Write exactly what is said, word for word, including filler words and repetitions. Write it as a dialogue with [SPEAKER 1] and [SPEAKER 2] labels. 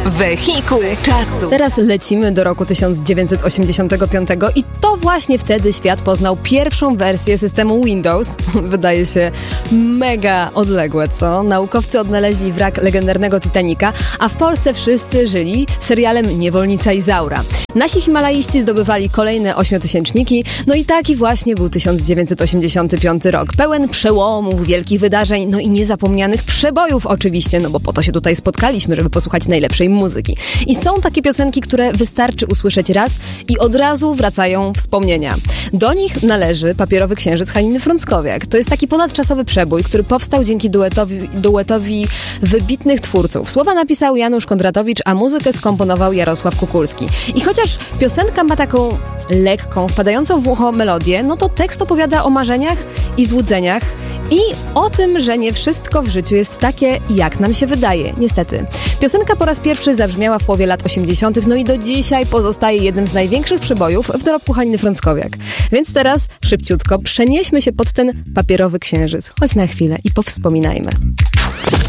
[SPEAKER 1] Wehikuł czasu.
[SPEAKER 2] Teraz lecimy do roku tysiąc dziewięćset osiemdziesiątego piątego i to właśnie wtedy świat poznał pierwszą wersję systemu Windows. Wydaje się mega odległe, co? Naukowcy odnaleźli wrak legendarnego Titanica, a w Polsce wszyscy żyli serialem Niewolnica Izaura. Nasi himalaiści zdobywali kolejne ośmiotysięczniki, no i taki właśnie był tysiąc dziewięćset osiemdziesiąty piąty rok. Pełen przełomów, wielkich wydarzeń, no i niezapomnianych przebojów oczywiście, no bo po to się tutaj spotkaliśmy, żeby posłuchać najlepszej muzyki. I są takie piosenki, które wystarczy usłyszeć raz i od razu wracają wspomnienia. Do nich należy Papierowy Księżyc Haliny Frąckowiak. To jest taki ponadczasowy przebój, który powstał dzięki duetowi, duetowi wybitnych twórców. Słowa napisał Janusz Kondratowicz, a muzykę skomponował Jarosław Kukulski. I chociaż piosenka ma taką lekką, wpadającą w ucho melodię, no to tekst opowiada o marzeniach i złudzeniach i o tym, że nie wszystko w życiu jest takie, jak nam się wydaje, niestety. Piosenka po raz pierwszy zabrzmiała w połowie lat osiemdziesiątych, no i do dzisiaj pozostaje jednym z największych przebojów w dorobku Haliny Frąckowiak. Więc teraz szybciutko przenieśmy się pod ten papierowy księżyc, choć na chwilę i powspominajmy.